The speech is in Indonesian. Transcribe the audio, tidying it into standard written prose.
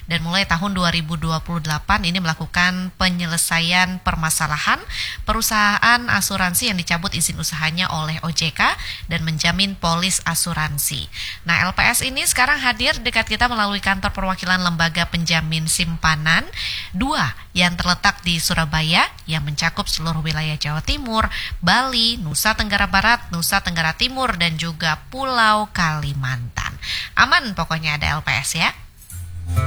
dan mulai tahun 2028 ini melakukan penyelesaian permasalahan perusahaan asuransi yang dicabut izin usahanya oleh OJK dan menjamin polis asuransi. Nah, LPS ini sekarang hadir dekat kita melalui kantor perwakilan Lembaga Penjamin Simpanan 2 yang terletak di Surabaya yang mencakup seluruh wilayah Jawa Timur, Bali, Nusa Tenggara Barat, Nusa Tenggara Timur, dan juga Pulau Kalimantan. Aman pokoknya ada LPS ya.